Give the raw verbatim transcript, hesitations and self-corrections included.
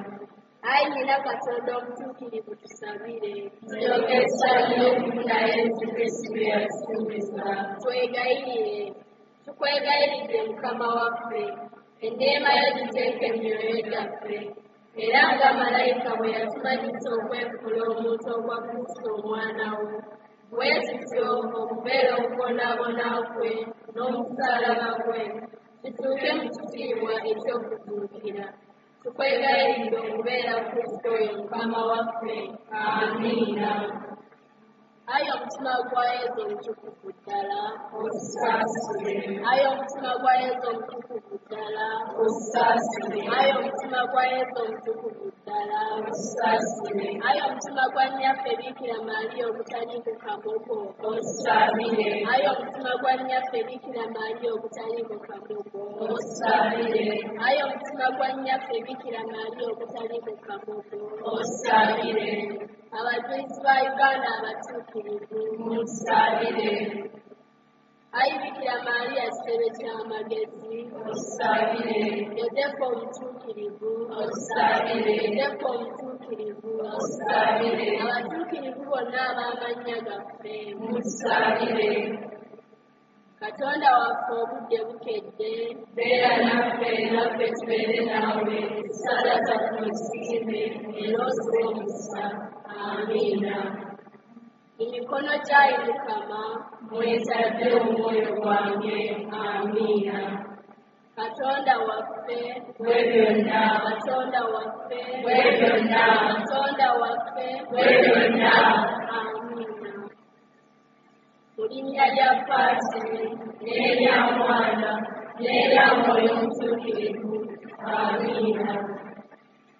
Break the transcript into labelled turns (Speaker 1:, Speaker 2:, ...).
Speaker 1: Ayi nyina Katonda omutuukirivu tusabire.
Speaker 2: Gyokesa nnyo okufuna Yesu Kristo yasuubiza.
Speaker 1: Twegayirire. Tukwegayiridde Mukama waffe, enneema yo giteeke emyoyo gyaffe, era nga malayika bwe yatumanyisa okwefula omuntu ogwa Kristo omwana wo, bwe tutyo okubeera okubonaabona kwe n'omusaalaba gwe, kituuke mu kitiibwa eky'okutuukira. Tukwegayiridde okubeera Kristo oyo Mukama waffe. Amiina. Ayi omutima gwa Yesu omutukuvu ddala,
Speaker 2: osaasire.
Speaker 1: Ayi omutima gwa Yesu omutukuvu ddala,
Speaker 2: osaasire.
Speaker 1: Ayi omutima gwa Yesu omutukuvu ddala,
Speaker 2: osaasire.
Speaker 1: Ayi omutima gwa nnyaffe Bikira Maaliya ogutaliiko kamogo,
Speaker 2: osaasire.
Speaker 1: Ayi omutima gwa nnyaffe Bikira Maaliya ogutaliiko kamogo,
Speaker 2: osaasire.
Speaker 1: Ayi omutima gwa nnyaffe Bikira Maaliya ogutaliiko kamogo,
Speaker 2: osaasire.
Speaker 1: Abajulizi ba Uganda abatuukirivu,
Speaker 2: musaasire.
Speaker 1: Ayi Bikira Maaliya kitebe ky'amagezi,
Speaker 2: osaasire.
Speaker 1: Yozefu omutuukirivu,
Speaker 2: osaasire.
Speaker 1: Yozefu omutuukirivu,
Speaker 2: osaasire.
Speaker 1: abatuukirivu bonna ab'amannya gaffe,
Speaker 2: musaasire.
Speaker 1: Katonda waffe obudde bukedde,
Speaker 2: beera naffe naffe tubeere naawe, sala zaffe ozisimbe era oziwe omukisa. Amiina.
Speaker 1: Emikono gyayi Mukama,
Speaker 2: mwetadde omwoyo gwange. Amiina.
Speaker 1: Katonda waffe,
Speaker 2: bwe byonna,
Speaker 1: Katonda waffe,
Speaker 2: bwe byonna,
Speaker 1: Katonda waffe,
Speaker 2: bwe byonna.
Speaker 1: Amiina. Mu linnya lya Paatiri,
Speaker 2: n'erya Mwana, n'erya Mwoyo Omutuukirivu. Amiina.